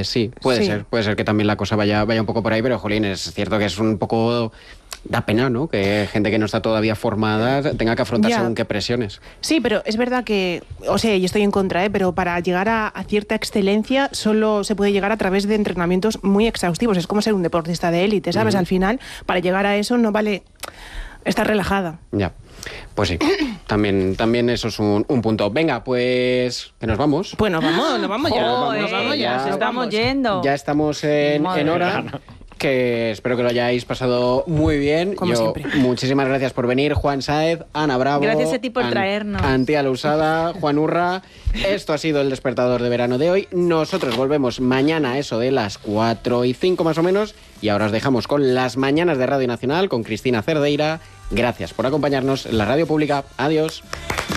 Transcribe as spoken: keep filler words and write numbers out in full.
Pues sí, puede Sí. ser. Puede ser que también la cosa vaya, vaya un poco por ahí, pero, jolín, es cierto que es un poco... Da pena, ¿no? Que gente que no está todavía formada tenga que afrontar Ya. según qué presiones. Sí, pero es verdad que, o sea, yo estoy en contra, ¿eh? Pero para llegar a, a cierta excelencia solo se puede llegar a través de entrenamientos muy exhaustivos. Es como ser un deportista de élite, ¿sabes? Ujú. Al final, para llegar a eso no vale estar relajada. Ya. Pues sí, también, también eso es un, un punto. Venga, pues que nos vamos. Pues nos vamos, nos vamos ya. Joder, Nos vamos ya, ya nos nos estamos vamos. yendo. Ya estamos en, Madre en hora. mía. Que espero que lo hayáis pasado muy bien. Como Yo, siempre. Muchísimas gracias por venir, Juan Sáez, Ana Bravo. Gracias a ti por traernos. Antía Lousada, Juan Urra. Esto ha sido el despertador de verano de hoy. Nosotros volvemos mañana a eso de las cuatro y cinco más o menos. Y ahora os dejamos con las mañanas de Radio Nacional con Cristina Cerdeira. Gracias por acompañarnos en la radio pública. Adiós.